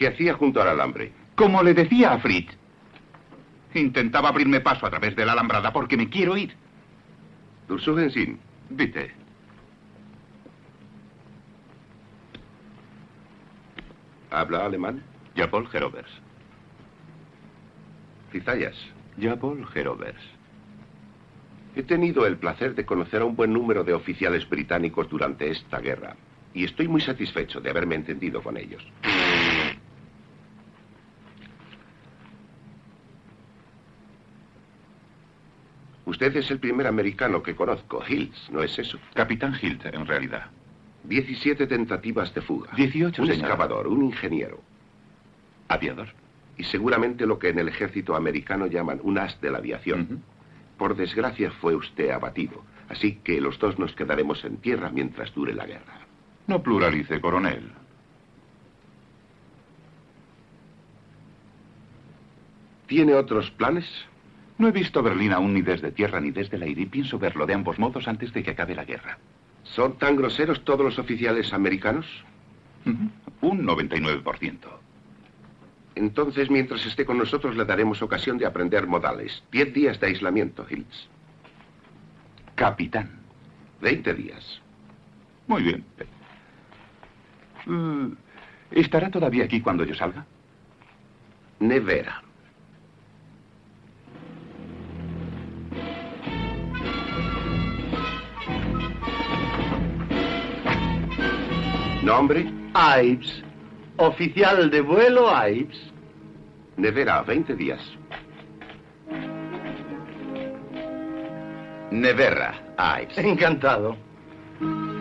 ¿Qué hacía junto al alambre? Como le decía a Fritz, intentaba abrirme paso a través de la alambrada porque me quiero ir. Dursuchen Sie. Bitte. ¿Habla alemán? Jawohl, Herr Oberst. Cizallas. Jawohl, Herr Oberst. He tenido el placer de conocer a un buen número de oficiales británicos durante esta guerra. Y estoy muy satisfecho de haberme entendido con ellos. Usted es el primer americano que conozco, Hills, ¿no es eso? Capitán Hilt, en realidad. 17 tentativas de fuga. 18, Un señor. excavador, un ingeniero. Aviador. Y seguramente lo que en el ejército americano llaman un as de la aviación. Por desgracia fue usted abatido. Así que los dos nos quedaremos en tierra mientras dure la guerra. No pluralice, coronel. ¿Tiene otros planes? No he visto Berlín aún ni desde tierra ni desde el aire y pienso verlo de ambos modos antes de que acabe la guerra. ¿Son tan groseros todos los oficiales americanos? Un 99%. Entonces, mientras esté con nosotros, le daremos ocasión de aprender modales. 10 días de aislamiento, Hills. Capitán. 20 días. Muy bien. ¿Estará todavía aquí cuando yo salga? Nevera. ¿Nombre? Ives. Oficial de vuelo Ives. Nevera, 20 días. Nevera Ives. Encantado.